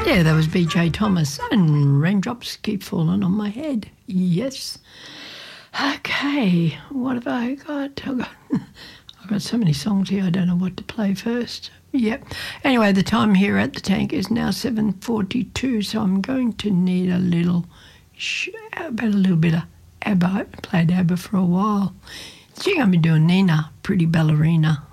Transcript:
Yeah, that was BJ Thomas, and raindrops keep falling on my head. Yes. Okay, what have I got? I've got so many songs here, I don't know what to play first. Yep. Anyway, the time here at the tank is now 7:42, so I'm going to need a little bit of ABBA. I haven't played ABBA for a while. So you're going to be doing Nina, Pretty Ballerina.